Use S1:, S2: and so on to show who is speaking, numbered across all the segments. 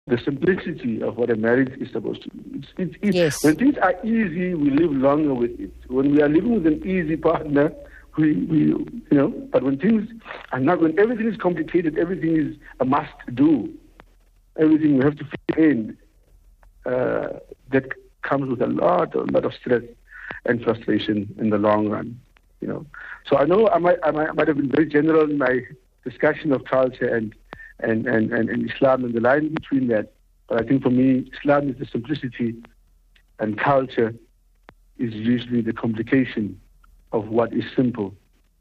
S1: the simplicity of what a marriage is supposed to be.
S2: Yes.
S1: When things are easy, we live longer with it. When we are living with an easy partner, we but when things are not, when everything is complicated, everything is a must do, everything we have to fit in, that comes with a lot of stress and frustration in the long run, So I know I might have been very general in my discussion of culture and Islam and the line between that. But I think for me, Islam is the simplicity, and culture is usually the complication of what is simple,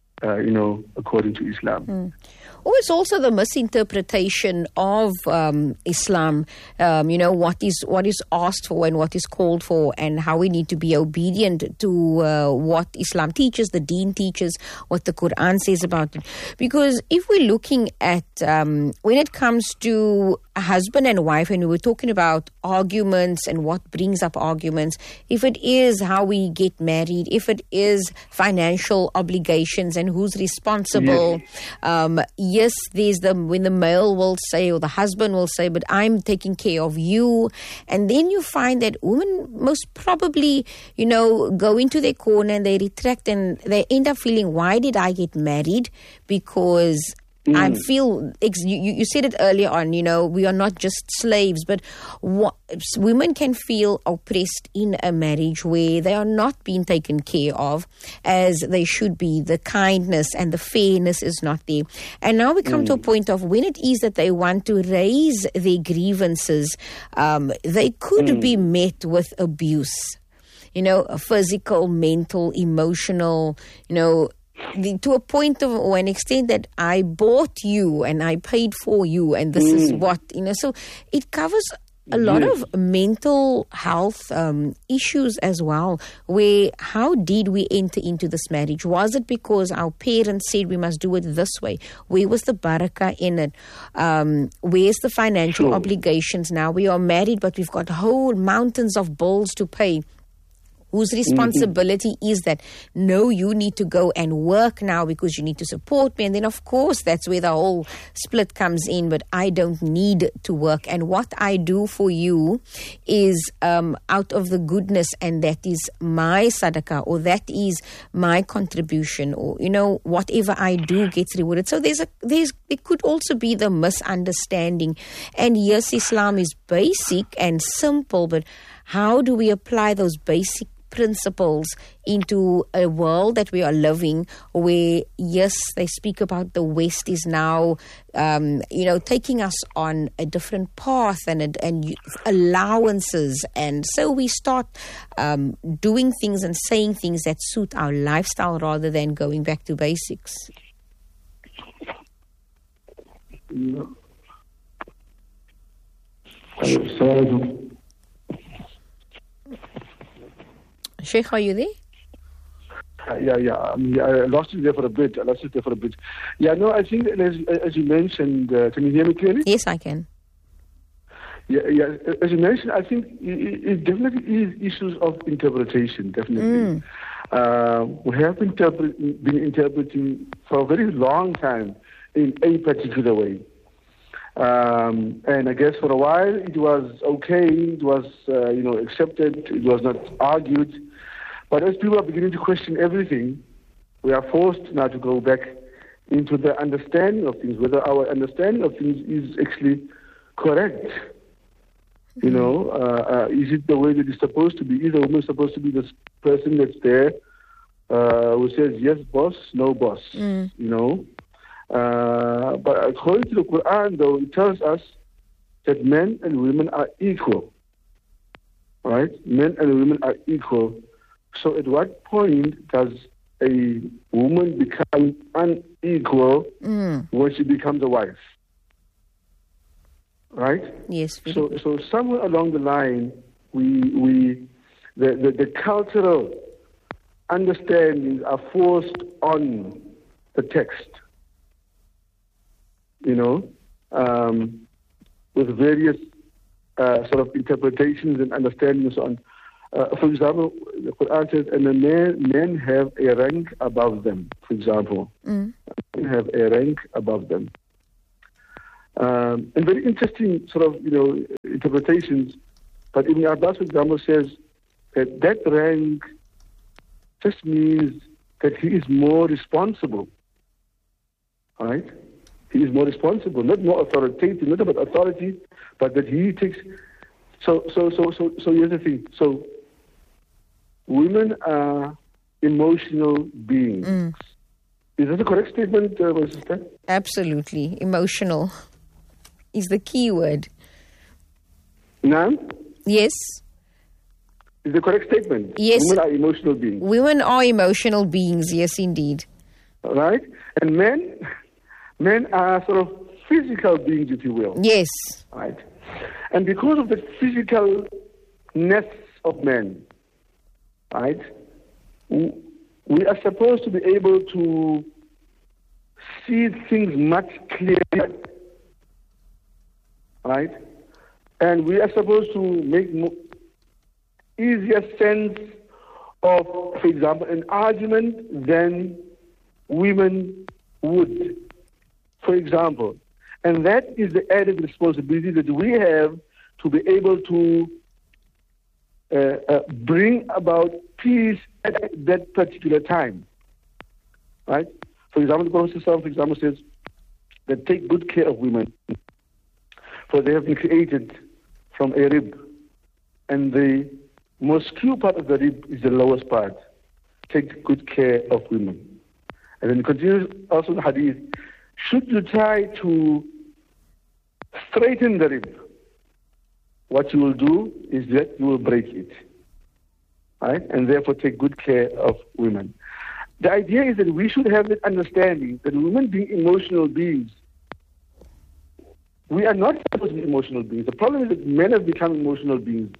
S1: according to Islam.
S2: Or it's also the misinterpretation of Islam, what is asked for and what is called for, and how we need to be obedient to what Islam teaches, the Deen teaches, what the Quran says about it. Because if we're looking at, when it comes to husband and wife, and we were talking about arguments and what brings up arguments, if it is how we get married, if it is financial obligations and who's responsible, yes, there's when the male will say, or the husband will say, but I'm taking care of you. And then you find that women most probably, go into their corner and they retract, and they end up feeling, why did I get married? Because I feel, you said it earlier on, we are not just slaves, but women can feel oppressed in a marriage where they are not being taken care of as they should be. The kindness and the fairness is not there. And now we come to a point of when it is that they want to raise their grievances, they could be met with abuse, physical, mental, emotional, to a point of, or an extent that I bought you and I paid for you, and this is what, so it covers a lot of mental health issues as well, where how did we enter into this marriage? Was it because our parents said we must do it this way? Where was the barakah in it? Where's the financial obligations? Now we are married, but we've got whole mountains of bills to pay. Whose responsibility is that? No, you need to go and work now because you need to support me. And then, of course, that's where the whole split comes in. But I don't need to work. And what I do for you is out of the goodness, and that is my sadaqah, or that is my contribution, or, whatever I do gets rewarded. So it could also be the misunderstanding. And yes, Islam is basic and simple, but how do we apply those basic principles into a world that we are living, where, yes, they speak about the West is now, taking us on a different path and allowances. And so we start doing things and saying things that suit our lifestyle rather than going back to basics. Sheikh, are you there?
S1: I lost you there for a bit. Yeah, no, I think as you mentioned, can you hear me clearly?
S2: Yes, I can.
S1: Yeah. As you mentioned, I think it definitely is issues of interpretation, definitely. We have been interpreting for a very long time in a particular way. And I guess for a while it was okay, it was, accepted, it was not argued. But as people are beginning to question everything, we are forced now to go back into the understanding of things, whether our understanding of things is actually correct. Is it the way that it's supposed to be? Is the woman supposed to be this person that's there who says, yes, boss, no boss, But according to the Quran, though, it tells us that men and women are equal. Right? Men and women are equal. So at what point does a woman become unequal when she becomes a wife? Right?
S2: Yes.
S1: So somewhere along the line, the cultural understandings are forced on the text. With various sort of interpretations and understandings and so on. For example, the Quran says, and the men have a rank above them, for example. Men have a rank above them. And very interesting sort of, interpretations. But Ibn Abbas, for example, says that rank just means that he is more responsible. All right? He is more responsible, not more authoritative, not about authority, but that he takes. So here's the thing. So women are emotional beings. Is that a correct statement, my sister?
S2: Absolutely. Emotional is the key word.
S1: No?
S2: Yes.
S1: Is the correct statement?
S2: Yes.
S1: Women are emotional beings.
S2: Women are emotional beings, yes, indeed.
S1: All right? And men are sort of physical beings, if you will.
S2: Yes.
S1: Right? And because of the physicalness of men, right, we are supposed to be able to see things much clearer, right? And we are supposed to make easier sense of, for example, an argument than women would, for example. And that is the added responsibility that we have to be able to bring about peace at that particular time, right? For example, the Prophet for example says that take good care of women, for they have been created from a rib, and the most skewed part of the rib is the lowest part. Take good care of women. And then it continues also in the hadith, should you try to straighten the rib, what you will do is that you will break it. Right? And therefore take good care of women. The idea is that we should have that understanding that women being emotional beings, we are not supposed to be emotional beings. The problem is that men have become emotional beings.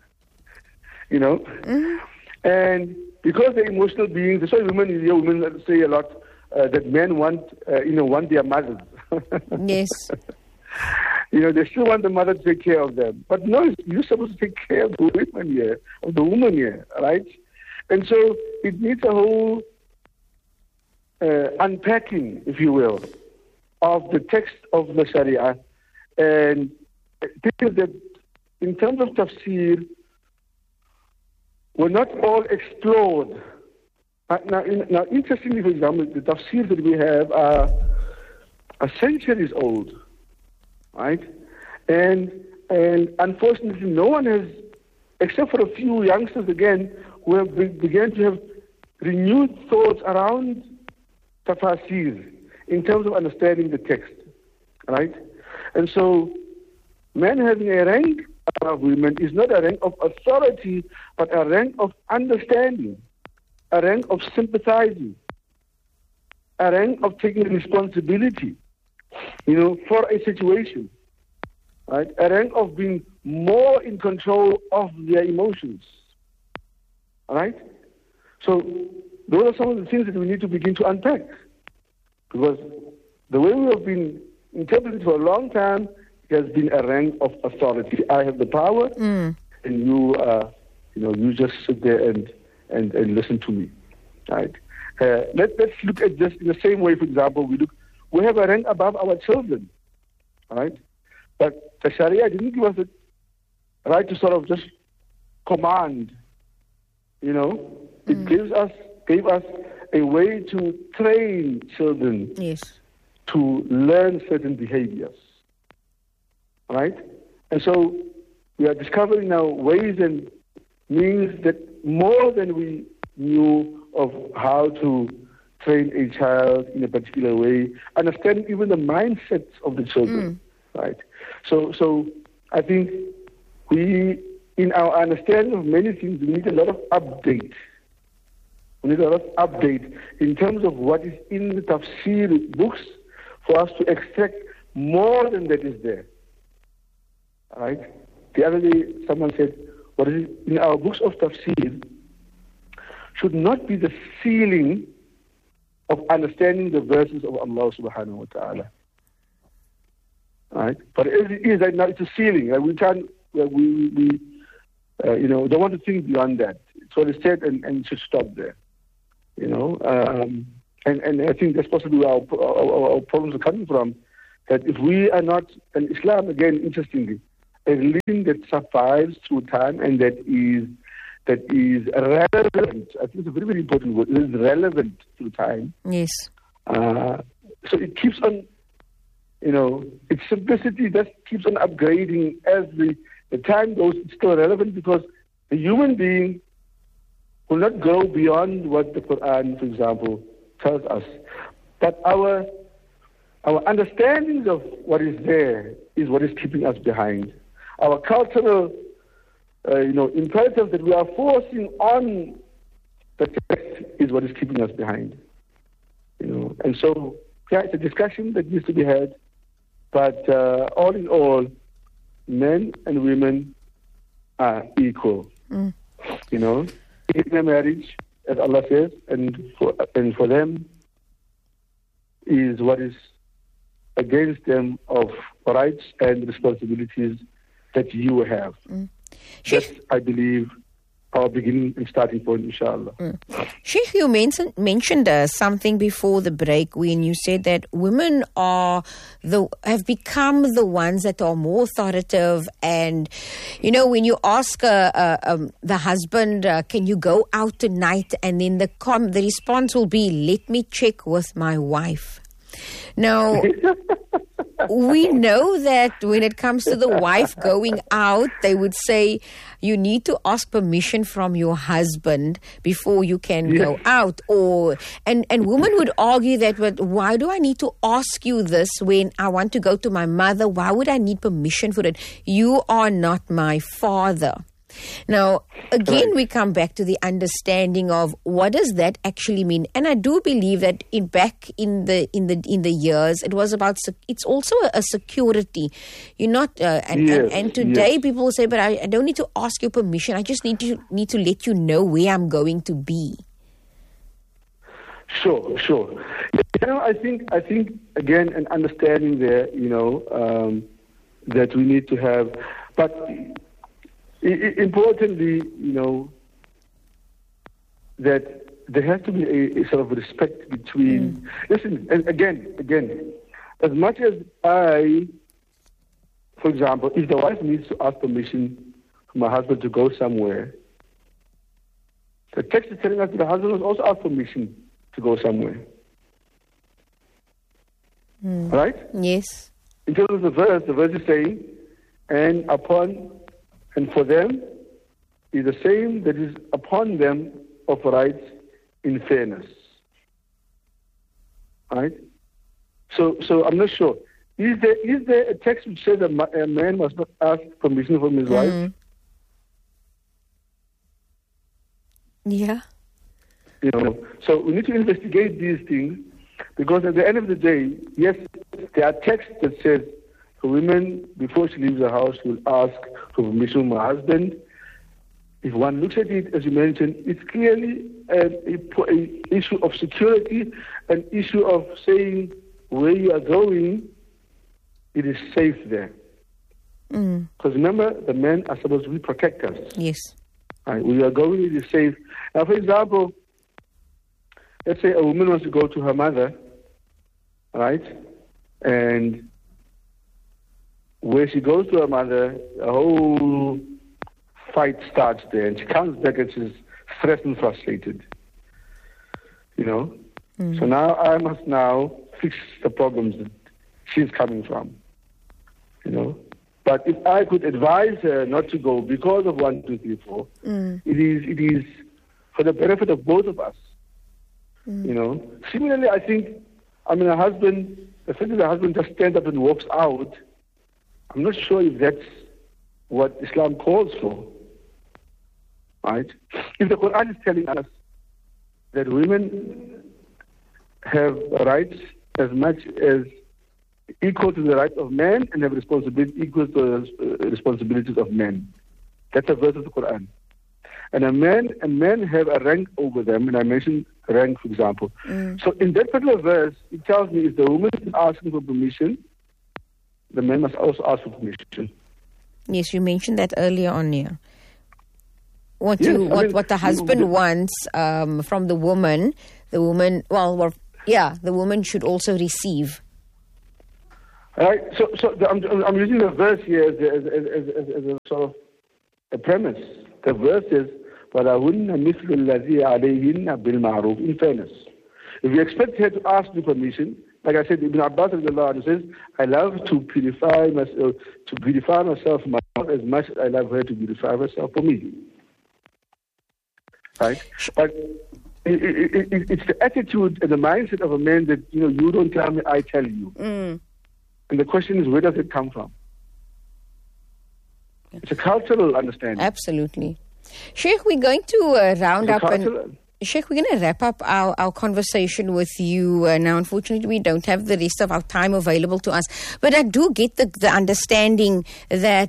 S1: Mm-hmm. And because they're emotional beings, that's why women say a lot that men want their mothers.
S2: Yes.
S1: They still want the mother to take care of them. But no, you're supposed to take care of the woman here, right? And so it needs a whole unpacking, if you will, of the text of the Sharia. And think that in terms of tafsir, were not all explored. Now, interestingly, for example, the tafsir that we have are centuries old. Right? And unfortunately, no one has, except for a few youngsters again, who have began to have renewed thoughts around tafsir in terms of understanding the text. Right? And so, men having a rank above women is not a rank of authority, but a rank of understanding, a rank of sympathizing, a rank of taking responsibility, for a situation, right? A rank of being more in control of their emotions, all right? So those are some of the things that we need to begin to unpack, because the way we have been interpreted for a long time has been a rank of authority. I have the power, and you, you just sit there and listen to me, right? Let's look at this in the same way. For example, we have a rank above our children, right? But the Sharia didn't give us the right to sort of just command, It gave us a way to train children to learn certain behaviors, right? And so we are discovering now ways and means that more than we knew of how to train a child in a particular way, understanding even the mindsets of the children, right? So I think we, in our understanding of many things, we need a lot of update. We need a lot of update in terms of what is in the tafsir books for us to extract more than that is there, right? The other day, someone said, what is in our books of tafsir should not be the ceiling of understanding the verses of Allah subhanahu wa ta'ala. Right? But as it is right now, it's a ceiling. Like we can't, we don't want to think beyond that. It's what is said and it should stop there. And I think that's possibly where our problems are coming from, that if we are not, and Islam, again, interestingly, a religion that survives through time and that is relevant. I think it's a very, very important word. It is relevant through time.
S2: Yes.
S1: So it keeps on, its simplicity just keeps on upgrading as the time goes. It's still relevant because the human being will not go beyond what the Quran, for example, tells us. But our understandings of what is there is what is keeping us behind. Our cultural, imperative that we are forcing on the text is what is keeping us behind. And so, it's a discussion that needs to be had. But all in all, men and women are equal. In a marriage, as Allah says, and for them is what is against them of rights and responsibilities that you have. That's, I believe, our beginning and starting point, inshallah.
S2: Sheikh, you mentioned something before the break when you said that women have become the ones that are more authoritative, and when you ask the husband, can you go out tonight, and then the response will be, let me check with my wife. Now, we know that when it comes to the wife going out, they would say you need to ask permission from your husband before you can go out. And women would argue that, but why do I need to ask you this when I want to go to my mother? Why would I need permission for it? You are not my father. Now, again, we come back to the understanding of what does that actually mean, and I do believe that back in the years, it was about. It's also a security. You're not, and today people will say, but I don't need to ask your permission. I just need to let you know where I'm going to be.
S1: Sure. I think again an understanding there. That we need to have, but. Importantly, that there has to be a sort of respect between. Listen, and again, as much as I, for example, if the wife needs to ask permission from her husband to go somewhere, the text is telling us that the husband must also ask permission to go somewhere. Right?
S2: Yes.
S1: In terms of the verse is saying, and for them is the same that is upon them of rights in fairness. Right? So I'm not sure. Is there a text which says that a man must not ask permission from his wife?
S2: Yeah.
S1: So we need to investigate these things because at the end of the day, yes, there are texts that says a woman, before she leaves the house, will ask for permission from her husband. If one looks at it, as you mentioned, it's clearly an issue of security, an issue of saying where you are going, it is safe there. Because remember, the men are supposed to be protectors.
S2: Yes.
S1: Right, where you are going, it is safe. Now, for example, let's say a woman wants to go to her mother, right? And where she goes to her mother, a whole fight starts there, and she comes back and she's stressed and frustrated. So now I must fix the problems that she's coming from. But if I could advise her not to go because of 1, 2, 3, 4, it is for the benefit of both of us. Similarly, I think, a husband, especially the husband just stands up and walks out. I'm not sure if that's what Islam calls for, right? If the Quran is telling us that women have rights as much as equal to the rights of men and have responsibility equal to the responsibilities of men, that's a verse of the Quran. And men have a rank over them, and I mentioned rank, for example. So in that particular verse, it tells me if the woman is asking for permission, the man must also ask for permission.
S2: Yes, you mentioned that earlier on here. What the husband wants from the woman should also receive.
S1: All right. I'm using the verse here as a sort of a premise. The verse is, وَلَهُنَّ مِثْلُ الَّذِي عَلَيْهِنَّ بِالْمَعْرُوفِ. In fairness, if we expect her to ask the permission, like I said, Ibn Abbas says, I love to purify myself as much as I love her to purify herself for me. Right? But it's the attitude and the mindset of a man that, you don't tell me, I tell you. And the question is, where does it come from? It's a cultural understanding.
S2: Absolutely. Sheikh, we're going to round up Sheikh, we're going to wrap up our conversation with you now. Unfortunately, we don't have the rest of our time available to us. But I do get the understanding that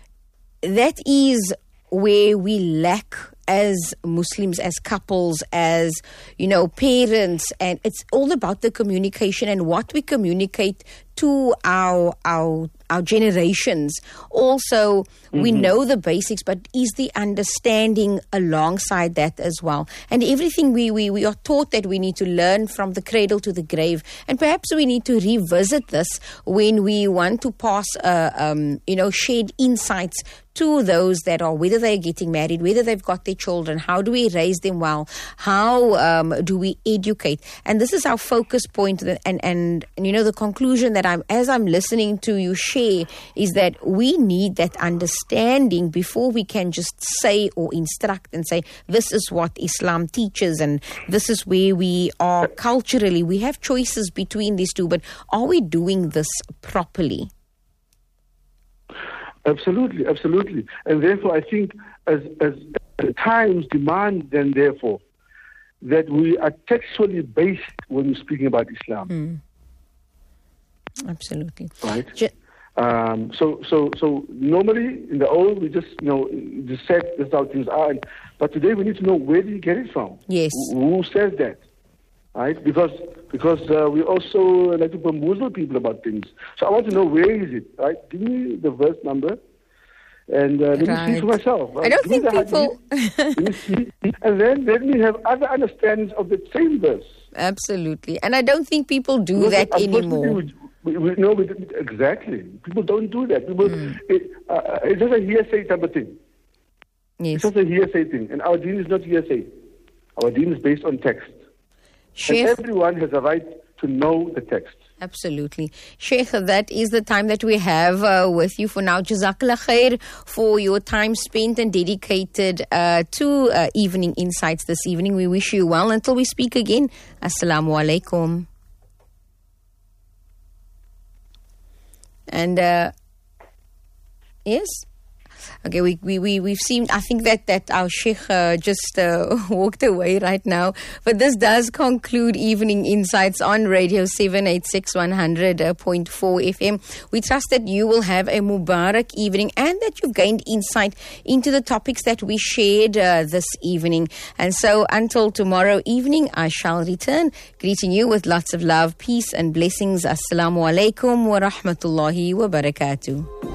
S2: is where we lack as Muslims, as couples, as, parents. And it's all about the communication and what we communicate to our generations. Also, we know the basics, but is the understanding alongside that as well? And everything we are taught that we need to learn from the cradle to the grave. And perhaps we need to revisit this when we want to pass, shared insights to those that are, whether they're getting married, whether they've got their children, how do we raise them well? How do we educate? And this is our focus point. And the conclusion that as I'm listening to you share is that we need that understanding before we can just say or instruct and say, this is what Islam teaches and this is where we are culturally. We have choices between these two, but are we doing this properly?
S1: Absolutely. And therefore, I think as times demand, then therefore, that we are textually based when we're speaking about Islam.
S2: Absolutely.
S1: Right. So normally in the old we just just said this is how things are, but today we need to know, where do you get it from?
S2: Yes.
S1: Who says that? Right? Because we also like to bamboozle people about things. So I want to know, where is it? Right? Give me the verse number. And let me see for myself. Right?
S2: I don't think people...
S1: Let me see. And then let me have other understandings of the same verse.
S2: Absolutely. And I don't think people do that anymore.
S1: Exactly. People don't do that. It's just a hearsay type of thing.
S2: Yes.
S1: It's just a hearsay thing. And our deen is not hearsay. Our deen is based on text.
S2: Sheikh,
S1: and everyone has a right to know the text.
S2: Absolutely. Sheikh, that is the time that we have with you for now. Jazakallah khair for your time spent and dedicated to Evening Insights this evening. We wish you well until we speak again. Assalamu alaikum. And yes. Okay, we've seen, I think that our Sheikh just walked away right now. But this does conclude Evening Insights on Radio 786 100.4 FM. We trust that you will have a Mubarak evening and that you've gained insight into the topics that we shared this evening. And so until tomorrow evening, I shall return, greeting you with lots of love, peace and blessings. Assalamu alaikum wa rahmatullahi wa barakatuh.